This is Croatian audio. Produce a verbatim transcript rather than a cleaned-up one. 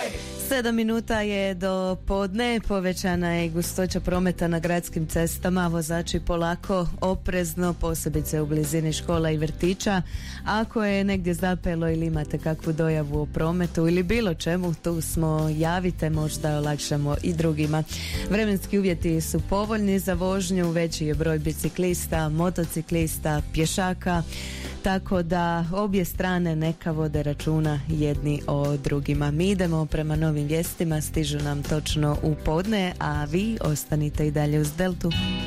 Sedam minuta je do podne, povećana je gustoća prometa na gradskim cestama, vozači polako, oprezno, posebice u blizini škola i vrtića. Ako je negdje zapelo ili imate kakvu dojavu o prometu ili bilo čemu, tu smo, javite, možda olakšamo i drugima. Vremenski uvjeti su povoljni za vožnju, veći je broj biciklista, motociklista, pješaka, tako da obje strane neka vode računa jedni o drugima. Mi idemo prema novim vijestima, stižu nam točno u podne, a vi ostanite i dalje uz Deltu.